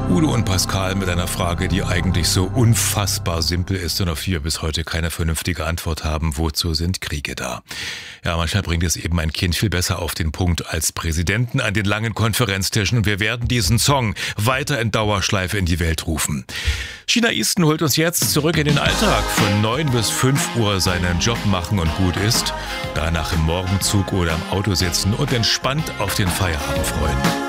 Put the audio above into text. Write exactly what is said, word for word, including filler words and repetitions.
Udo und Pascal mit einer Frage, die eigentlich so unfassbar simpel ist und auf die wir bis heute keine vernünftige Antwort haben. Wozu sind Kriege da? Ja, manchmal bringt es eben ein Kind viel besser auf den Punkt als Präsidenten an den langen Konferenztischen und wir werden diesen Song weiter in Dauerschleife in die Welt rufen. China Easton holt uns jetzt zurück in den Alltag. Von neun bis fünf Uhr seinen Job machen und gut ist. Danach im Morgenzug oder im Auto sitzen und entspannt auf den Feierabend freuen.